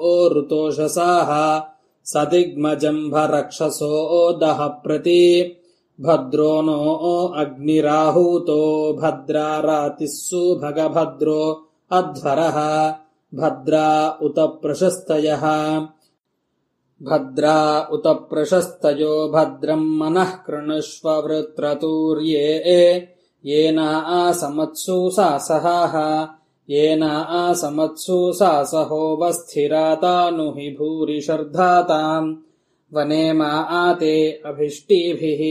ऋतोषसाः सदिग्मजम्भरक्षसो दः प्रति भद्रो नो अग्निराहूतो भद्रारातिः सुभगभद्रो अध्वरः भद्रा उत प्रशस्तयः भद्रा उत प्रशस्तयो भद्रम् मनः कृणुष्व वृत्रतूर्ये येन आसमत्सु सासहाः येन आसमत्सु सासहोऽवस्थिरातानु हि भूरिशर्धाताम् वनेमा आते अभिष्टिभिः।